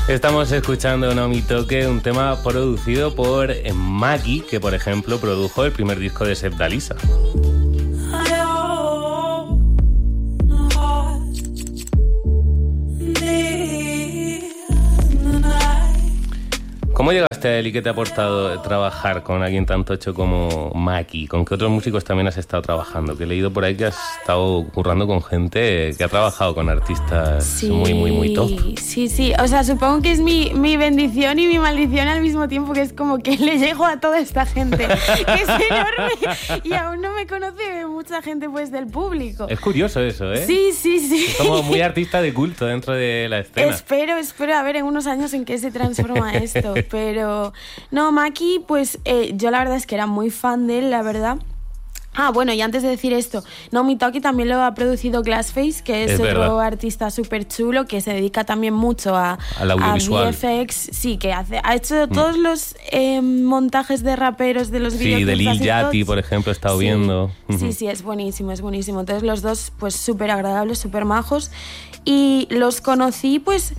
Estamos escuchando Naomi Toque, un tema producido por Maki, que por ejemplo produjo el primer disco de Sepdalisa. ¿Cómo llegaste a él y qué te ha aportado trabajar con alguien tan tocho como Maki? ¿Con qué otros músicos también has estado trabajando? Que he leído por ahí que has estado currando con gente que ha trabajado con artistas muy top. Sí. O sea, supongo que es mi bendición y mi maldición al mismo tiempo, que es como que le llego a toda esta gente, que es enorme y aún no me conoce mucha gente pues del público. Es curioso eso, ¿eh? Sí. Es como muy artista de culto dentro de la escena. Espero a ver en unos años en qué se transforma esto. Pero no, Maki, pues yo la verdad es que era muy fan de él, la verdad. Bueno, y antes de decir esto, Naomi Toque también lo ha producido Glassface, que es otro artista súper chulo que se dedica también mucho al audiovisual. A VFX, sí, que ha hecho todos los montajes de raperos de los videoclips. Sí, de Lil Yachty, por ejemplo, he estado viendo. Sí, es buenísimo. Entonces los dos, pues súper agradables, súper majos. Y los conocí, pues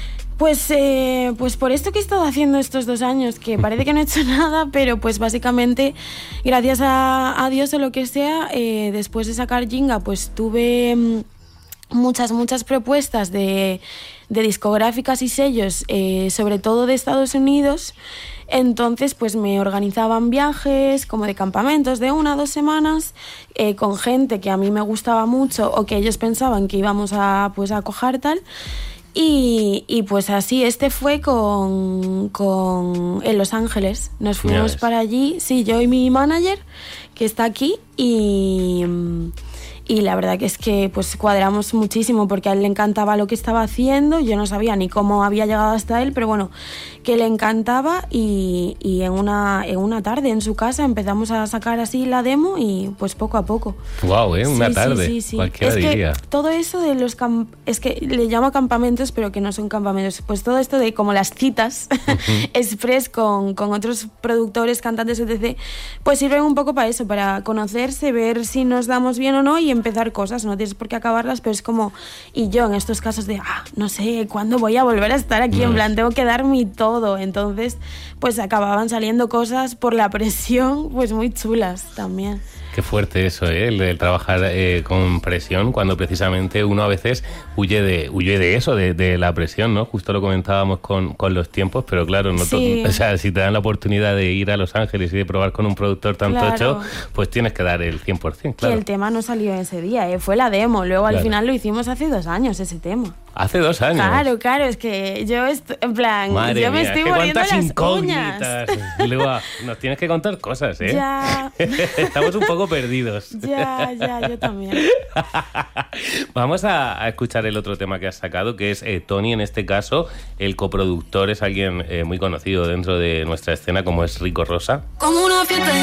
por esto que he estado haciendo estos 2 años, que parece que no he hecho nada, pero pues básicamente gracias a Dios o lo que sea, después de sacar Jinga, pues tuve muchas propuestas de discográficas y sellos, sobre todo de Estados Unidos. Entonces pues me organizaban viajes como de campamentos de 1 o 2 semanas, con gente que a mí me gustaba mucho o que ellos pensaban que íbamos a coger tal. Y pues así, fue en Los Ángeles. Nos fuimos para allí, sí, yo y mi manager, que está aquí, y la verdad que es que pues cuadramos muchísimo porque a él le encantaba lo que estaba haciendo. Yo no sabía ni cómo había llegado hasta él, pero bueno, que le encantaba, y en una tarde en su casa empezamos a sacar así la demo y pues poco a poco. Wow, una tarde. Sí. Cualquiera diría. Que todo eso de los es que le llamo campamentos, pero que no son campamentos. Pues todo esto de como las citas express con otros productores, cantantes, etc., pues sirven un poco para eso, para conocerse, ver si nos damos bien o no y empezar cosas. No tienes por qué acabarlas, pero es como... Y yo en estos casos de, no sé, ¿cuándo voy a volver a estar aquí? En plan, tengo que dar mi todo. Entonces, pues acababan saliendo cosas por la presión, pues muy chulas también. Qué fuerte eso, el trabajar con presión, cuando precisamente uno a veces huye de eso, de la presión, ¿no? Justo lo comentábamos con los tiempos, pero claro, o sea, si te dan la oportunidad de ir a Los Ángeles y de probar con un productor tan tocho, pues tienes que dar el 100%, claro. Que el tema no salió ese día, fue la demo, luego al final lo hicimos hace 2 años ese tema. ¿Hace 2 años? Claro, es que yo en plan, madre yo me mía, estoy muriendo las incógnitas. uñas. Luego, nos tienes que contar cosas, ¿eh? Ya. Estamos un poco perdidos. Ya, yo también. Vamos a escuchar el otro tema que has sacado, que es Tony, en este caso. El coproductor es alguien muy conocido dentro de nuestra escena, como es Rico Rosa. Como una fiesta